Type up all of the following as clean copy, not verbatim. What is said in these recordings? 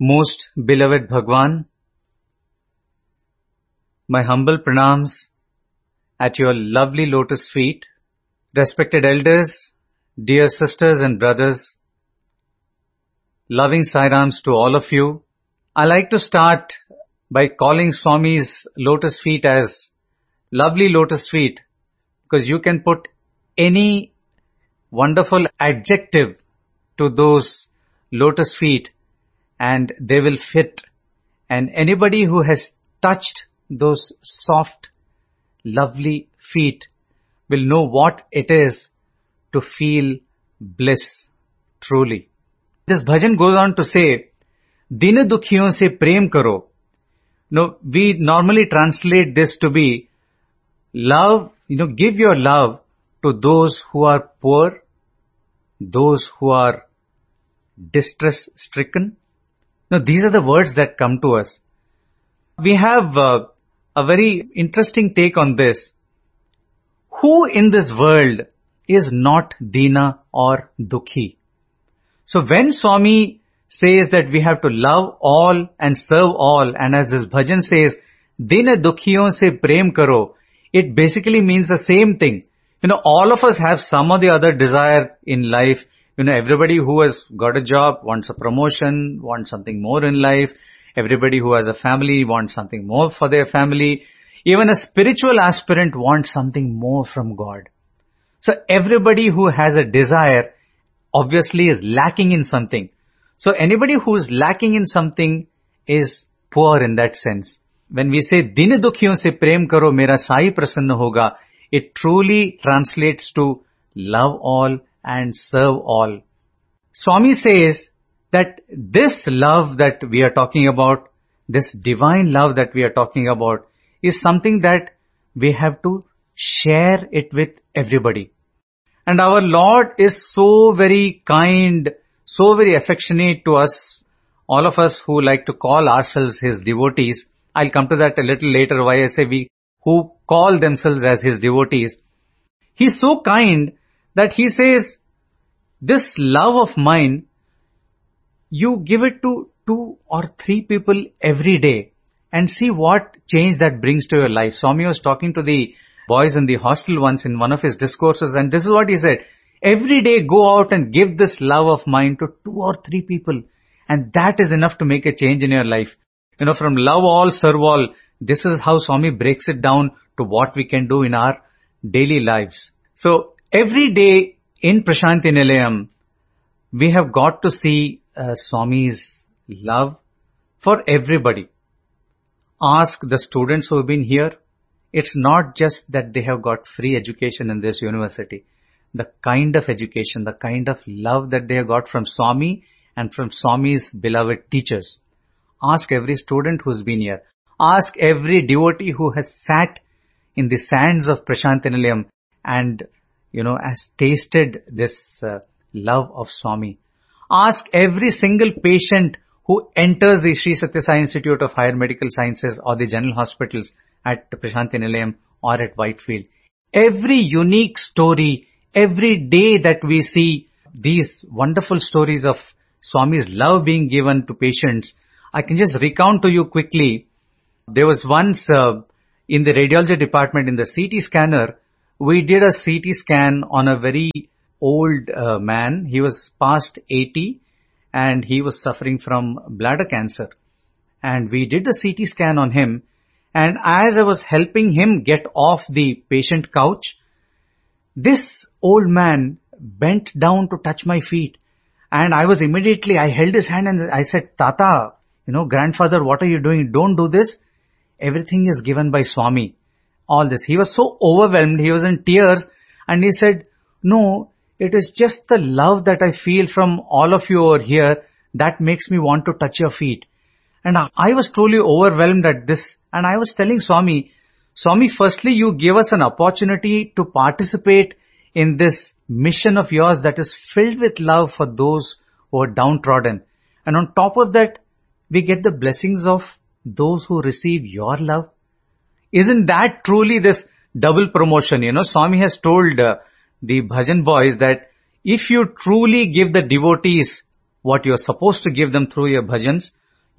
Most beloved Bhagwan, my humble pranams at your lovely lotus feet. Respected elders, dear sisters and brothers, loving Sairams to all of you. I like to start by calling Swami's lotus feet as lovely lotus feet because you can put any wonderful adjective to those lotus feet and they will fit. And anybody who has touched those soft, lovely feet will know what it is to feel bliss, truly. This bhajan goes on to say, Din dukhiyon se prem karo. No, we normally translate this to be love, give your love to those who are poor, those who are distress stricken. Now, these are the words that come to us. We have a very interesting take on this. Who in this world is not Dina or Dukhi? So when Swami says that we have to love all and serve all, and as this bhajan says, Dina Dukhiyon se prem karo, it basically means the same thing. All of us have some or the other desire in life. Everybody who has got a job wants a promotion, wants something more in life. Everybody who has a family wants something more for their family. Even a spiritual aspirant wants something more from God. So everybody who has a desire obviously is lacking in something. So anybody who is lacking in something is poor in that sense. When we say, Din dukhiyon se prem karo, mera sai prasanna hoga, it truly translates to love all and serve all. Swami says that this love that we are talking about, this divine love that we are talking about, is something that we have to share it with everybody. And our Lord is so very kind, so very affectionate to us, all of us who like to call ourselves His devotees. I'll come to that a little later, why I say who call themselves as His devotees. He's so kind that He says, this love of mine, you give it to 2 or 3 people every day and see what change that brings to your life. Swami was talking to the boys in the hostel once in one of his discourses, and this is what he said. Every day go out and give this love of mine to 2 or 3 people, and that is enough to make a change in your life. From love all, serve all, this is how Swami breaks it down to what we can do in our daily lives. So every day in Prashanti Nilayam, we have got to see Swami's love for everybody. Ask the students who have been here. It's not just that they have got free education in this university. The kind of education, the kind of love that they have got from Swami and from Swami's beloved teachers. Ask every student who's been here. Ask every devotee who has sat in the sands of Prashanti Nilayam and, has tasted this love of Swami. Ask every single patient who enters the Sri Satya Sai Institute of Higher Medical Sciences or the general hospitals at Prashanti Nilayam or at Whitefield. Every unique story, every day that we see these wonderful stories of Swami's love being given to patients, I can just recount to you quickly. There was once in the radiology department in the CT scanner, we did a CT scan on a very old man. He was past 80 and he was suffering from bladder cancer. And we did the CT scan on him. And as I was helping him get off the patient couch, this old man bent down to touch my feet. And I held his hand and I said, Tata, grandfather, what are you doing? Don't do this. Everything is given by Swami. All this. He was so overwhelmed. He was in tears. And he said, no, it is just the love that I feel from all of you over here that makes me want to touch your feet. And I was truly overwhelmed at this. And I was telling Swami, firstly, you gave us an opportunity to participate in this mission of yours that is filled with love for those who are downtrodden. And on top of that, we get the blessings of those who receive your love. Isn't that truly this double promotion? Swami has told the bhajan boys that if you truly give the devotees what you're supposed to give them through your bhajans,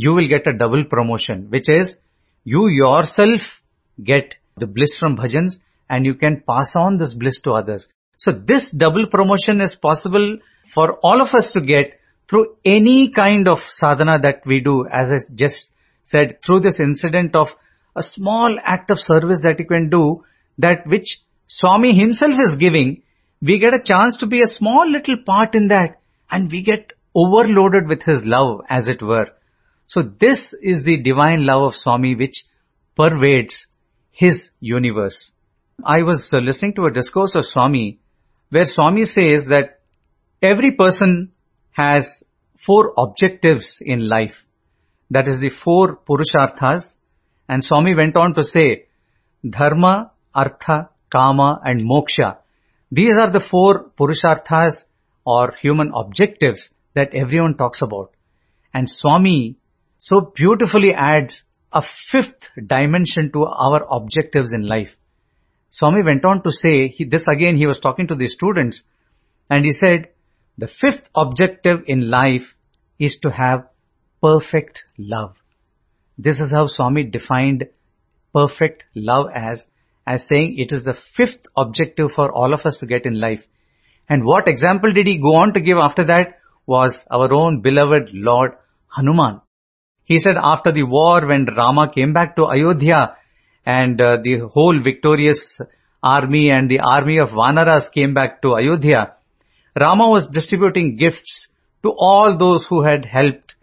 you will get a double promotion, which is you yourself get the bliss from bhajans and you can pass on this bliss to others. So this double promotion is possible for all of us to get through any kind of sadhana that we do. As I just said, through this incident of a small act of service that you can do, that which Swami himself is giving, we get a chance to be a small little part in that, and we get overloaded with his love, as it were. So this is the divine love of Swami which pervades his universe. I was listening to a discourse of Swami where Swami says that every person has 4 objectives in life. That is the 4 Purusharthas. And Swami went on to say, Dharma, Artha, Kama and Moksha. These are the 4 Purusharthas or human objectives that everyone talks about. And Swami so beautifully adds a 5th dimension to our objectives in life. Swami went on to say, he was talking to the students, and he said, the 5th objective in life is to have perfect love. This is how Swami defined perfect love as saying it is the 5th objective for all of us to get in life. And what example did he go on to give after that was our own beloved Lord Hanuman. He said after the war, when Rama came back to Ayodhya and the whole victorious army and the army of Vanaras came back to Ayodhya, Rama was distributing gifts to all those who had helped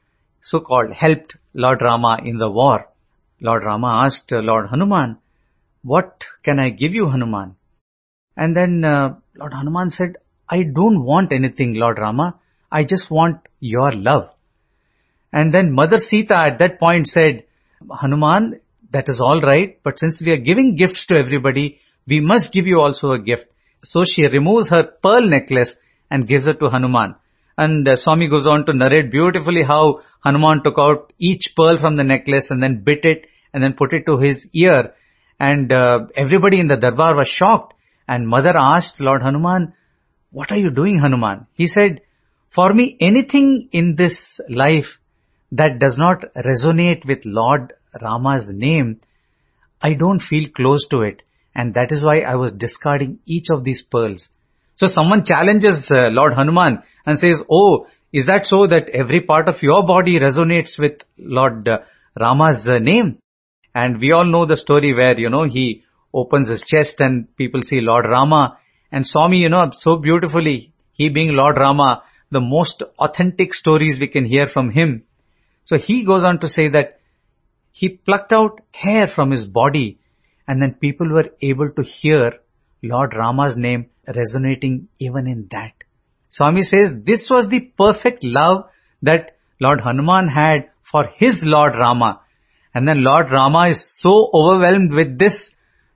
Lord Rama in the war. Lord Rama asked Lord Hanuman, what can I give you, Hanuman? And then Lord Hanuman said, I don't want anything, Lord Rama. I just want your love. And then Mother Sita at that point said, Hanuman, that is all right, but since we are giving gifts to everybody, we must give you also a gift. So she removes her pearl necklace and gives it to Hanuman. And Swami goes on to narrate beautifully how Hanuman took out each pearl from the necklace and then bit it and then put it to his ear. And everybody in the darbar was shocked. And Mother asked Lord Hanuman, what are you doing, Hanuman? He said, for me, anything in this life that does not resonate with Lord Rama's name, I don't feel close to it. And that is why I was discarding each of these pearls. So someone challenges Lord Hanuman and says, oh, is that so that every part of your body resonates with Lord Rama's name? And we all know the story where, he opens his chest and people see Lord Rama. And Swami, so beautifully, he being Lord Rama, the most authentic stories we can hear from him. So he goes on to say that he plucked out hair from his body and then people were able to hear Lord Rama's name resonating even in that. Swami says this was the perfect love that Lord Hanuman had for his Lord Rama. And then Lord Rama is so overwhelmed with this,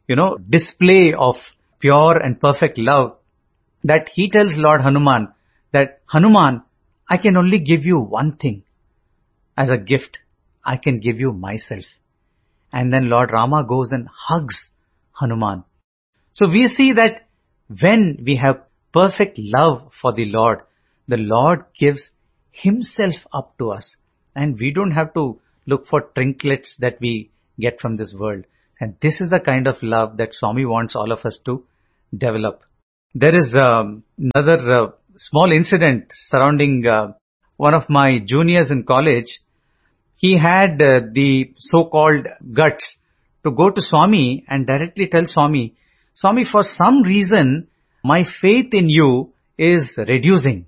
display of pure and perfect love that he tells Lord Hanuman that, Hanuman, I can only give you one thing as a gift. I can give you myself. And then Lord Rama goes and hugs Hanuman. So we see that when we have perfect love for the Lord gives himself up to us. And we don't have to look for trinkets that we get from this world. And this is the kind of love that Swami wants all of us to develop. There is another small incident surrounding one of my juniors in college. He had the so-called guts to go to Swami and directly tell Swami, Swami, for some reason, my faith in you is reducing.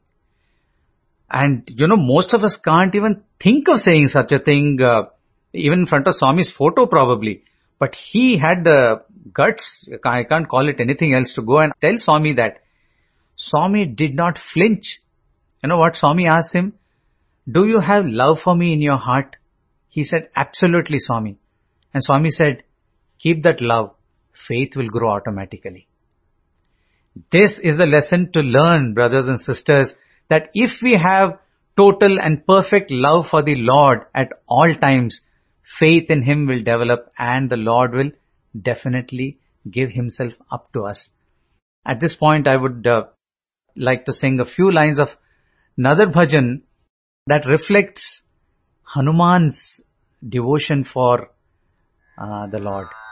And, most of us can't even think of saying such a thing, even in front of Swami's photo probably. But he had the guts, I can't call it anything else, to go and tell Swami that. Swami did not flinch. You know what Swami asked him? Do you have love for me in your heart? He said, absolutely, Swami. And Swami said, keep that love. Faith will grow automatically. This is the lesson to learn, brothers and sisters, that if we have total and perfect love for the Lord at all times, faith in Him will develop and the Lord will definitely give Himself up to us. At this point, I would like to sing a few lines of another bhajan that reflects Hanuman's devotion for the Lord.